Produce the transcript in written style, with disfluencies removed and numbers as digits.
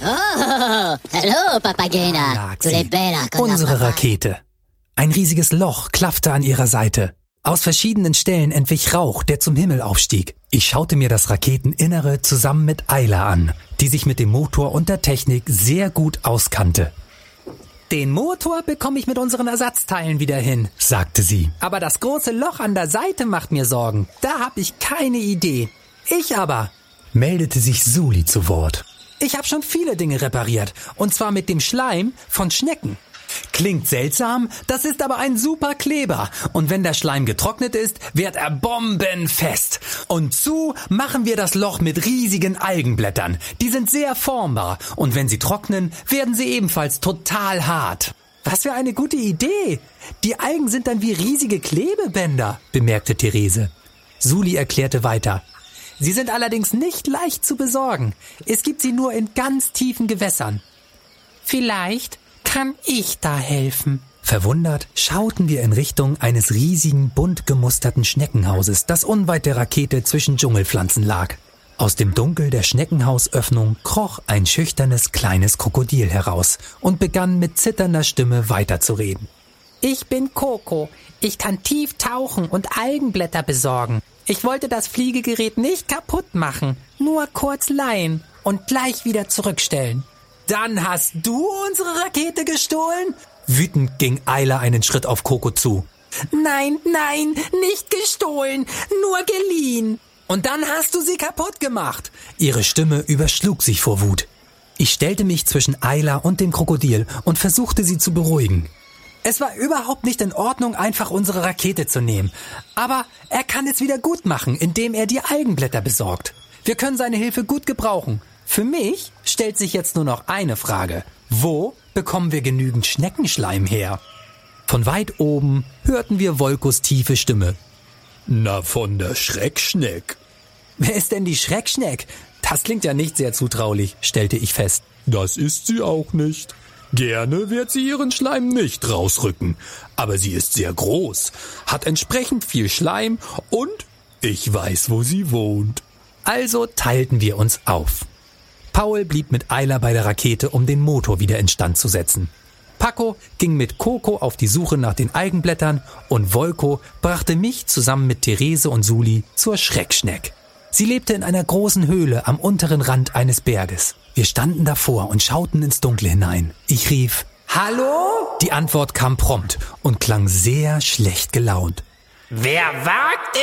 Oh, hallo, Papagena. Tu l'es bella con la Unsere papaya. Rakete. Ein riesiges Loch klaffte an ihrer Seite. Aus verschiedenen Stellen entwich Rauch, der zum Himmel aufstieg. Ich schaute mir das Raketeninnere zusammen mit Ayla an, die sich mit dem Motor und der Technik sehr gut auskannte. Den Motor bekomme ich mit unseren Ersatzteilen wieder hin, Sagte sie. aber das große Loch an der Seite macht mir Sorgen. Da habe ich keine Idee. Ich aber. Meldete sich Suli zu Wort. Ich habe schon viele Dinge repariert. Und zwar mit dem Schleim von Schnecken. Klingt seltsam, das ist aber ein super Kleber. Und wenn der Schleim getrocknet ist, wird er bombenfest. Und zu machen wir das Loch mit riesigen Algenblättern. Die sind sehr formbar. Und wenn sie trocknen, werden sie ebenfalls total hart. Was für eine gute Idee. Die Algen sind dann wie riesige Klebebänder. Bemerkte Therese. Suli erklärte weiter. Sie sind allerdings nicht leicht zu besorgen. Es gibt sie nur in ganz tiefen Gewässern. Vielleicht kann ich da helfen. Verwundert schauten wir in Richtung eines riesigen, bunt gemusterten Schneckenhauses, das unweit der Rakete zwischen Dschungelpflanzen lag. Aus dem Dunkel der Schneckenhausöffnung kroch ein schüchternes kleines Krokodil heraus und begann mit zitternder Stimme weiterzureden. Ich bin Coco. Ich kann tief tauchen und Algenblätter besorgen. Ich wollte das Fliegegerät nicht kaputt machen, nur kurz leihen und gleich wieder zurückstellen. Dann hast du unsere Rakete gestohlen? Wütend ging Ayla einen Schritt auf Coco zu. Nein, nicht gestohlen, nur geliehen. Und dann hast du sie kaputt gemacht. Ihre Stimme überschlug sich vor Wut. Ich stellte mich zwischen Ayla und dem Krokodil und versuchte sie zu beruhigen. Es war überhaupt nicht in Ordnung, einfach unsere Rakete zu nehmen. Aber er kann es wieder gut machen, indem er die Algenblätter besorgt. Wir können seine Hilfe gut gebrauchen. Für mich stellt sich jetzt nur noch eine Frage. Wo bekommen wir genügend Schneckenschleim her? Von weit oben hörten wir Volkos tiefe Stimme. Na, von der Schreckschneck. Wer ist denn die Schreckschneck? Das klingt ja nicht sehr zutraulich, stellte ich fest. Das ist sie auch nicht. Gerne wird sie ihren Schleim nicht rausrücken. Aber sie ist sehr groß, hat entsprechend viel Schleim und ich weiß, wo sie wohnt. Also teilten wir uns auf. Paul blieb mit Ayla bei der Rakete, um den Motor wieder instand zu setzen. Paco ging mit Coco auf die Suche nach den Algenblättern und Volko brachte mich zusammen mit Therese und Suli zur Schreckschneck. Sie lebte in einer großen Höhle am unteren Rand eines Berges. Wir standen davor und schauten ins Dunkle hinein. Ich rief, »Hallo?« Die Antwort kam prompt und klang sehr schlecht gelaunt. Wer wagt